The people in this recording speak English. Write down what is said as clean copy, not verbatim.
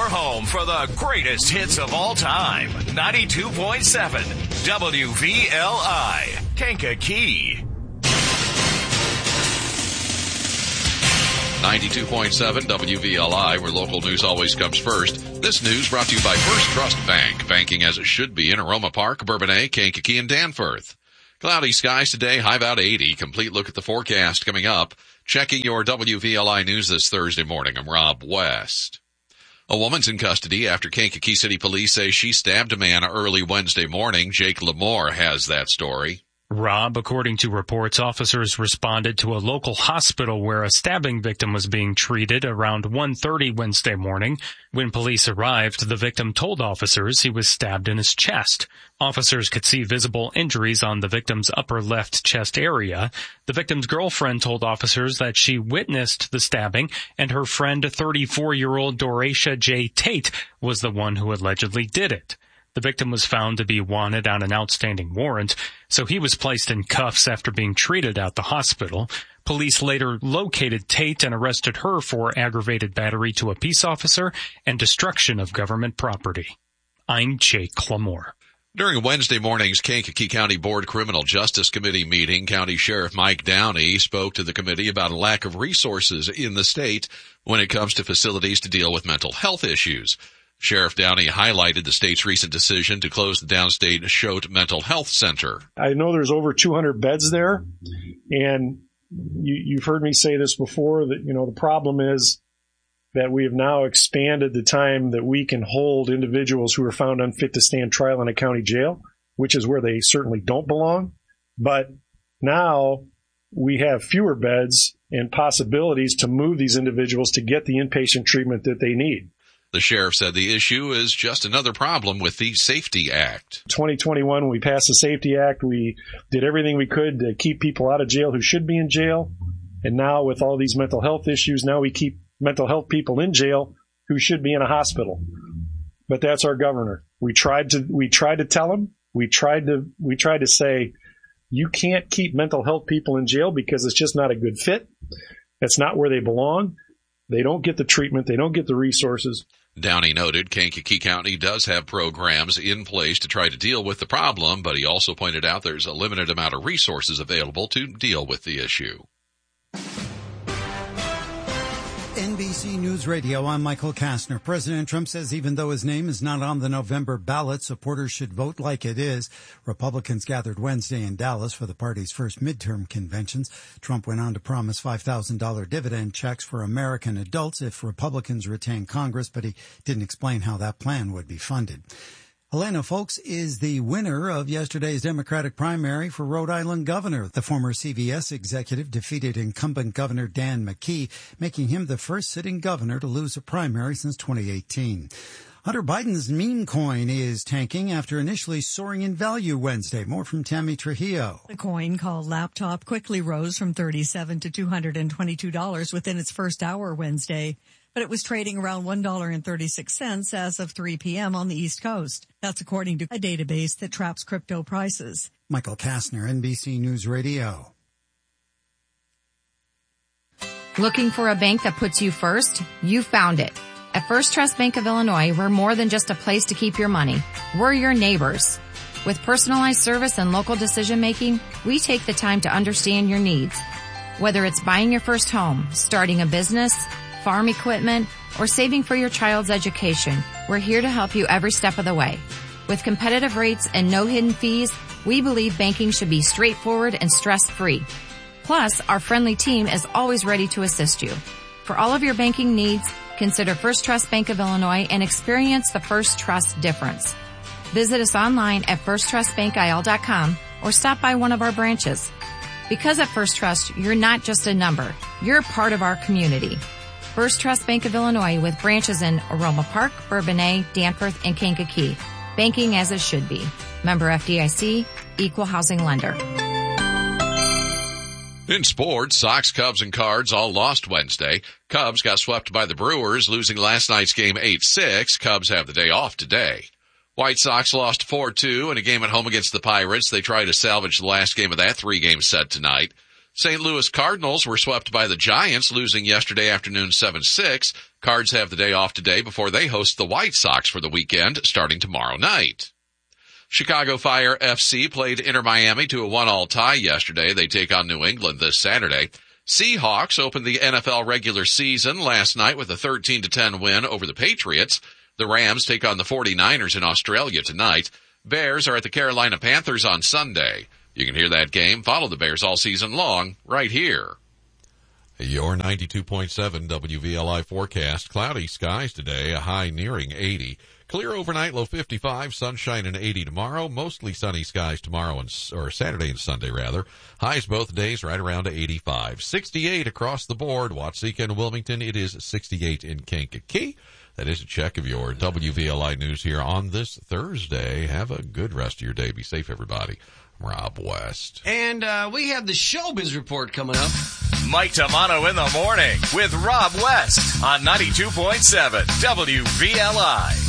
home for the greatest hits of all time. 92.7 WVLI, Kankakee. 92.7 WVLI, where local news always comes first. This news brought to you by First Trust Bank, banking as it should be in Aroma Park, Bourbonnais, Kankakee, and Danforth. Cloudy skies today, high about 80. Complete look at the forecast coming up. Checking your WVLI news this Thursday morning. I'm Rob West. A woman's in custody after Kankakee City Police say she stabbed a man early Wednesday morning. Jake Lamore has that story. Rob, according to reports, officers responded to a local hospital where a stabbing victim was being treated around 1:30 Wednesday morning. When police arrived, the victim told officers he was stabbed in his chest. Officers could see visible injuries on the victim's upper left chest area. The victim's girlfriend told officers that she witnessed the stabbing, and her friend, 34-year-old Doracia J. Tate, was the one who allegedly did it. The victim was found to be wanted on an outstanding warrant, so he was placed in cuffs after being treated at the hospital. Police later located Tate and arrested her for aggravated battery to a peace officer and destruction of government property. I'm Jake Lamore. During Wednesday morning's Kankakee County Board Criminal Justice Committee meeting, County Sheriff Mike Downey spoke to the committee about a lack of resources in the state when it comes to facilities to deal with mental health issues. Sheriff Downey highlighted the state's recent decision to close the downstate Choate Mental Health Center. I know there's over 200 beds there, and you've heard me say this before, that, the problem is that we have now expanded the time that we can hold individuals who are found unfit to stand trial in a county jail, which is where they certainly don't belong. But now we have fewer beds and possibilities to move these individuals to get the inpatient treatment that they need. The sheriff said the issue is just another problem with the Safety Act. 2021, when we passed the Safety Act, we did everything we could to keep people out of jail who should be in jail. And now with all these mental health issues, now we keep mental health people in jail who should be in a hospital. But that's our governor. We tried to tell him, we tried to say, you can't keep mental health people in jail because it's just not a good fit. That's not where they belong. They don't get the treatment. They don't get the resources. Downey noted Kankakee County does have programs in place to try to deal with the problem, but he also pointed out there's a limited amount of resources available to deal with the issue. NBC News Radio, I'm Michael Kastner. President Trump says even though his name is not on the November ballot, supporters should vote like it is. Republicans gathered Wednesday in Dallas for the party's first midterm conventions. Trump went on to promise $5,000 dividend checks for American adults if Republicans retain Congress, but he didn't explain how that plan would be funded. Helena Foulkes is the winner of yesterday's Democratic primary for Rhode Island governor. The former CVS executive defeated incumbent Governor Dan McKee, making him the first sitting governor to lose a primary since 2018. Hunter Biden's meme coin is tanking after initially soaring in value Wednesday. More from Tammy Trujillo. The coin, called Laptop, quickly rose from $37 to $222 within its first hour Wednesday. But it was trading around $1.36 as of 3 p.m. on the East Coast. That's according to a database that tracks crypto prices. Michael Kastner, NBC News Radio. Looking for a bank that puts you first? You found it. At First Trust Bank of Illinois, we're more than just a place to keep your money. We're your neighbors. With personalized service and local decision-making, we take the time to understand your needs. Whether it's buying your first home, starting a business, farm equipment, or saving for your child's education, we're here to help you every step of the way. With competitive rates and no hidden fees, we believe banking should be straightforward and stress-free. Plus, our friendly team is always ready to assist you. For all of your banking needs, consider First Trust Bank of Illinois and experience the First Trust difference. Visit us online at firsttrustbankil.com or stop by one of our branches. Because at First Trust, you're not just a number, you're part of our community. First Trust Bank of Illinois with branches in Aroma Park, Bourbonnais, Danforth, and Kankakee. Banking as it should be. Member FDIC, Equal Housing Lender. In sports, Sox, Cubs, and Cards all lost Wednesday. Cubs got swept by the Brewers, losing last night's game 8-6. Cubs have the day off today. White Sox lost 4-2 in a game at home against the Pirates. They try to salvage the last game of that three-game set tonight. St. Louis Cardinals were swept by the Giants, losing yesterday afternoon 7-6. Cards have the day off today before they host the White Sox for the weekend, starting tomorrow night. Chicago Fire FC played Inter Miami to a 1-1 tie yesterday. They take on New England this Saturday. Seahawks opened the NFL regular season last night with a 13-10 win over the Patriots. The Rams take on the 49ers in Australia tonight. Bears are at the Carolina Panthers on Sunday. You can hear that game. Follow the Bears all season long right here. Your 92.7 WVLI forecast. Cloudy skies today, a high nearing 80. Clear overnight, low 55, sunshine and 80 tomorrow. Mostly sunny skies tomorrow or Saturday and Sunday rather. Highs both days right around 85. 68 across the board. Watseka and Wilmington, it is 68 in Kankakee. That is a check of your WVLI news here on this Thursday. Have a good rest of your day. Be safe, everybody. I'm Rob West. And we have the Showbiz Report coming up. Mike Tamano in the morning with Rob West on 92.7 WVLI.